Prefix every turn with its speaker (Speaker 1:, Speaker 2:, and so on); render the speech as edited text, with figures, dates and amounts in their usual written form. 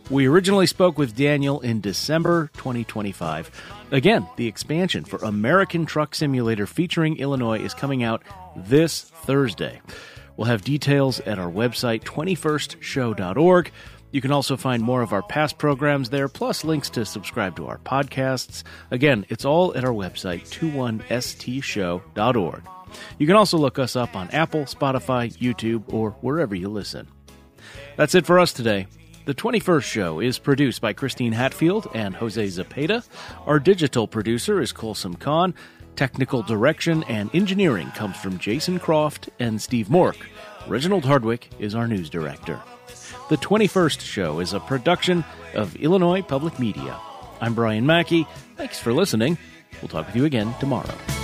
Speaker 1: We originally spoke with Daniel in December 2025. Again, the expansion for American Truck Simulator featuring Illinois is coming out this Thursday. We'll have details at our website, 21stshow.org. You can also find more of our past programs there, plus links to subscribe to our podcasts. Again, it's all at our website, 21stshow.org. You can also look us up on Apple, Spotify, YouTube, or wherever you listen. That's it for us today. The 21st Show is produced by Christine Hatfield and Jose Zepeda. Our digital producer is Colson Kahn. Technical direction and engineering comes from Jason Croft and Steve Mork. Reginald Hardwick is our news director. The 21st Show is a production of Illinois Public Media. I'm Brian Mackey. Thanks for listening. We'll talk with you again tomorrow.